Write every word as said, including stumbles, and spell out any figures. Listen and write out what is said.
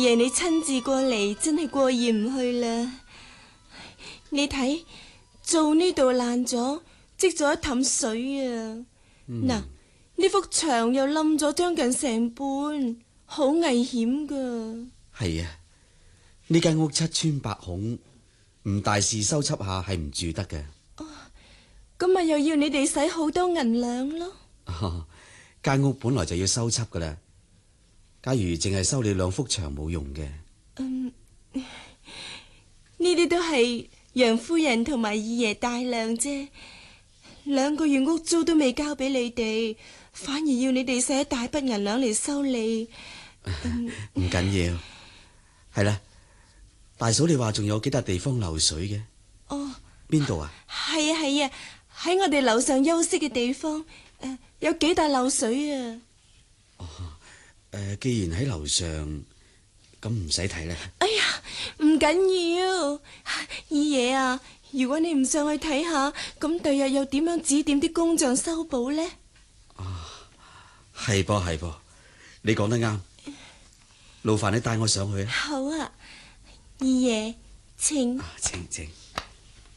爺你親自過嚟，真係過意唔去啦。你睇，做呢度爛咗，積咗一氹水啊！嗱、嗯，呢幅牆又冧咗將近成半，好危險噶。 係啊，呢間屋七穿八孔，唔大事修葺下係唔住得嘅。 哦，咁咪又要你哋使好多銀兩咯。 哦，間屋本來就要修葺噶啦，假如淨係修你兩幅牆冇用嘅。 嗯，呢啲都係楊夫人同埋二爺大量啫，兩個月屋租都未交俾你哋，反而要你哋使一大筆銀兩嚟修理。 唔緊要，係啦，大嫂你話仲有幾笪地方漏水嘅？ 哦， 邊度啊？ 係啊係啊，喺我哋樓上休息嘅地方，誒、呃，有幾笪漏水啊。 哦，誒、呃，既然喺樓上，咁唔使睇啦。 哎呀，唔緊要，二爺啊，如果你唔上去睇下，咁第日又點樣指點啲工匠修補呢？ 啊，係噃係噃，你講得啱。勞煩你帶我上去啊！ 好啊，二爺，請。 啊，請請。